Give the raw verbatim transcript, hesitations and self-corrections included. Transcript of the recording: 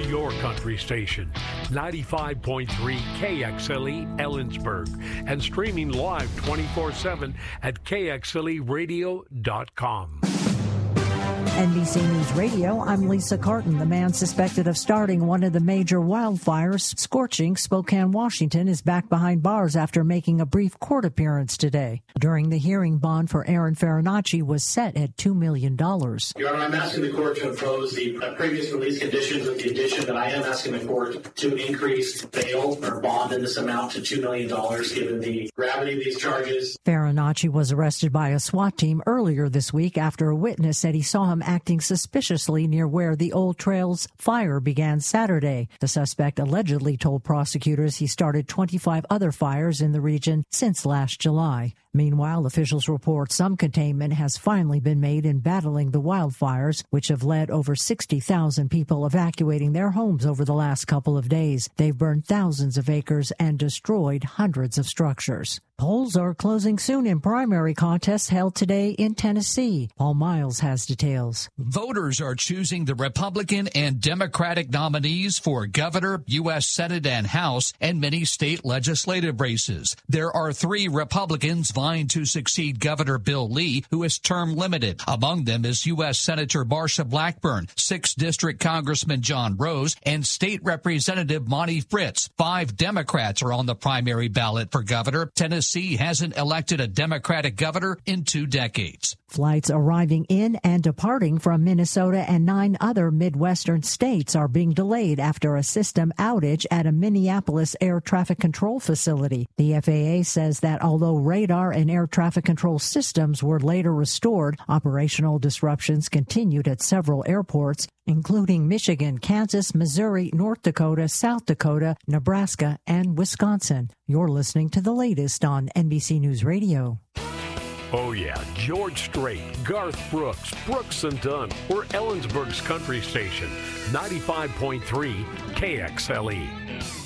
your country station, ninety-five point three K X L E Ellensburg, and streaming live twenty-four seven at K X L E radio dot com. N B C News Radio, I'm Lisa Carton. The man suspected of starting one of the major wildfires scorching Spokane, Washington, is back behind bars after making a brief court appearance today. During the hearing, bond for Aaron Farinacci was set at two million dollars. Your Honor, I'm asking the court to impose the previous release conditions with the addition that I am asking the court to increase bail or bond in this amount to two million dollars given the gravity of these charges. Farinacci was arrested by a SWAT team earlier this week after a witness said he saw him acting suspiciously near where the Old Trails fire began Saturday. The suspect allegedly told prosecutors he started twenty-five other fires in the region since last July. Meanwhile, officials report some containment has finally been made in battling the wildfires, which have led over sixty thousand people evacuating their homes over the last couple of days. They've burned thousands of acres and destroyed hundreds of structures. Polls are closing soon in primary contests held today in Tennessee. Paul Miles has details. Voters are choosing the Republican and Democratic nominees for governor, U S Senate and House, and many state legislative races. There are three Republicans vying to succeed Governor Bill Lee, who is term limited. Among them is U S Senator Marsha Blackburn, sixth District Congressman John Rose, and State Representative Monty Fritz. Five Democrats are on the primary ballot for governor. Tennessee hasn't elected a Democratic governor in two decades. Flights arriving in and departing from Minnesota and nine other Midwestern states are being delayed after a system outage at a Minneapolis air traffic control facility. The F A A says that although radar and air traffic control systems were later restored, operational disruptions continued at several airports, including Michigan, Kansas, Missouri, North Dakota, South Dakota, Nebraska, and Wisconsin. You're listening to the latest on N B C News Radio. Oh, yeah, George Strait, Garth Brooks, Brooks and Dunn. We're Ellensburg's country station, ninety-five point three K X L E.